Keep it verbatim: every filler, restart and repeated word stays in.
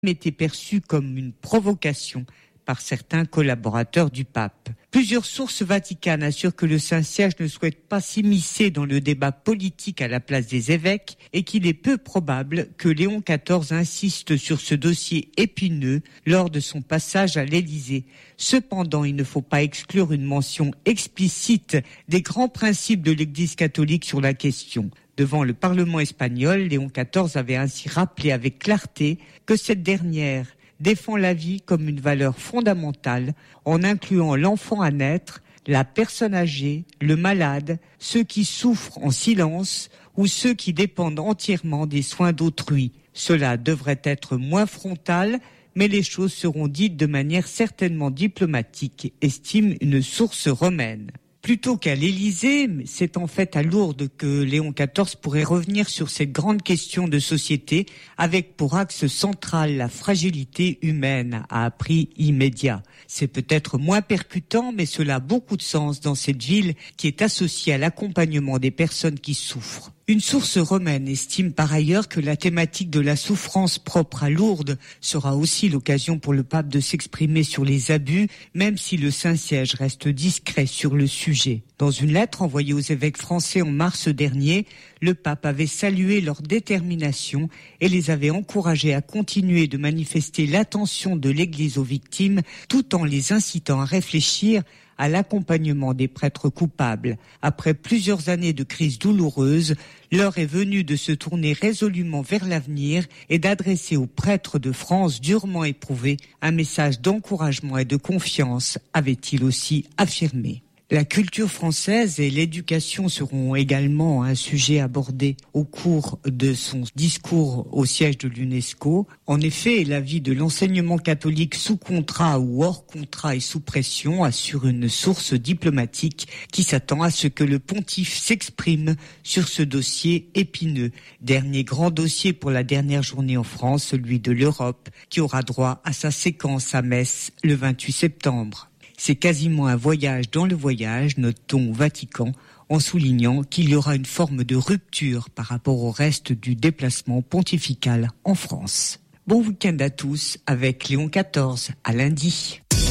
été perçue comme une provocation par certains collaborateurs du pape. Plusieurs sources vaticanes assurent que le Saint-Siège ne souhaite pas s'immiscer dans le débat politique à la place des évêques et qu'il est peu probable que Léon quatorze insiste sur ce dossier épineux lors de son passage à l'Élysée. Cependant, il ne faut pas exclure une mention explicite des grands principes de l'Église catholique sur la question. Devant le Parlement espagnol, Léon quatorze avait ainsi rappelé avec clarté que cette dernière défend la vie comme une valeur fondamentale en incluant l'enfant à naître, la personne âgée, le malade, ceux qui souffrent en silence ou ceux qui dépendent entièrement des soins d'autrui. Cela devrait être moins frontal, mais les choses seront dites de manière certainement diplomatique, estime une source romaine. Plutôt qu'à l'Élysée, c'est en fait à Lourdes que Léon quatorze pourrait revenir sur cette grande question de société avec pour axe central la fragilité humaine à prix immédiat. C'est peut-être moins percutant, mais cela a beaucoup de sens dans cette ville qui est associée à l'accompagnement des personnes qui souffrent. Une source romaine estime par ailleurs que la thématique de la souffrance propre à Lourdes sera aussi l'occasion pour le pape de s'exprimer sur les abus, même si le Saint-Siège reste discret sur le sujet. Dans une lettre envoyée aux évêques français en mars dernier, le pape avait salué leur détermination et les avait encouragés à continuer de manifester l'attention de l'Église aux victimes, tout en les incitant à réfléchir à l'accompagnement des prêtres coupables. Après plusieurs années de crise douloureuse, l'heure est venue de se tourner résolument vers l'avenir et d'adresser aux prêtres de France durement éprouvés un message d'encouragement et de confiance, avait-il aussi affirmé. La culture française et l'éducation seront également un sujet abordé au cours de son discours au siège de l'UNESCO. En effet, la vie de l'enseignement catholique sous contrat ou hors contrat et sous pression, assure une source diplomatique qui s'attend à ce que le pontife s'exprime sur ce dossier épineux. Dernier grand dossier pour la dernière journée en France, celui de l'Europe, qui aura droit à sa séquence à Metz le vingt-huit septembre. C'est quasiment un voyage dans le voyage, note-t-on au Vatican, en soulignant qu'il y aura une forme de rupture par rapport au reste du déplacement pontifical en France. Bon week-end à tous avec Léon quatorze, à lundi.